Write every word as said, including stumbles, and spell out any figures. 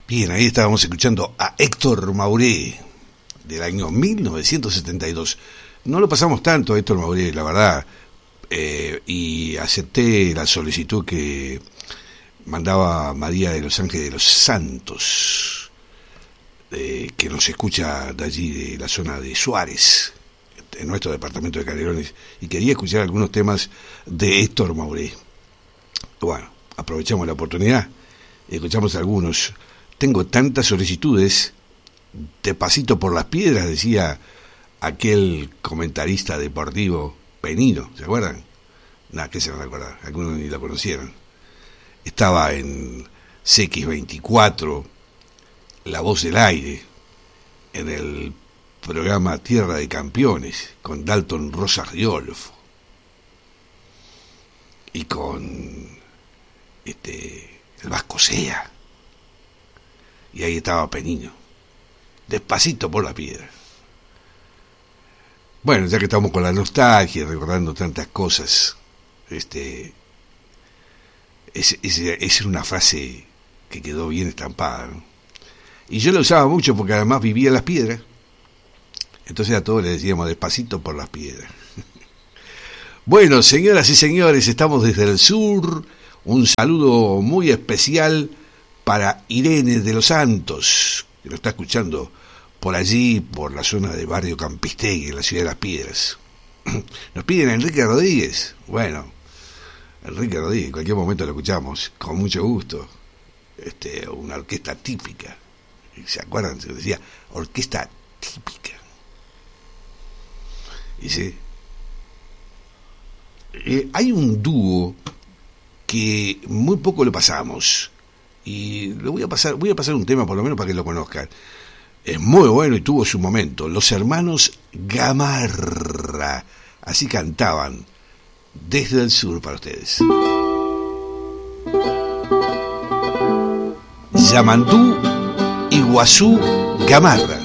Bien, ahí estábamos escuchando a Héctor Mauré, del año mil novecientos setenta y dos. No lo pasamos tanto a Héctor Mauré, la verdad, eh, y acepté la solicitud que mandaba María de los Ángeles de los Santos, eh, que nos escucha de allí, de la zona de Suárez, en nuestro departamento de Canelones, y quería escuchar algunos temas de Héctor Mauré. Bueno, aprovechamos la oportunidad y escuchamos algunos. Tengo tantas solicitudes, de pasito por las piedras, decía aquel comentarista deportivo Penino, ¿se acuerdan? Nada, ¿qué se van a acordar? Algunos ni lo conocieron. Estaba en C X veinticuatro, La Voz del Aire, en el programa Tierra de Campeones, con Dalton Rosas Riolfo, y con este el Vasco Sea. Y ahí estaba Penino, despacito por la piedra. Bueno, ya que estamos con la nostalgia, recordando tantas cosas, este, es, es, es una frase que quedó bien estampada, ¿no? Y yo la usaba mucho porque además vivía en las piedras, entonces a todos les decíamos despacito por las piedras. Bueno, señoras y señores, estamos desde el sur. Un saludo muy especial para Irene de los Santos, que lo está escuchando por allí, por la zona de Barrio Campistegui, en la ciudad de Las Piedras. Nos piden a Enrique Rodríguez. Bueno, Enrique Rodríguez, en cualquier momento lo escuchamos, con mucho gusto. Este, una orquesta típica. ¿Se acuerdan? Se decía orquesta típica. Y sí. Eh, hay un dúo que muy poco lo pasamos. Y le voy a pasar, voy a pasar un tema por lo menos para que lo conozcan. Es muy bueno y tuvo su momento. Los hermanos Gamarra. Así cantaban desde el sur para ustedes. Yamandú, Iguazú, Gamarra.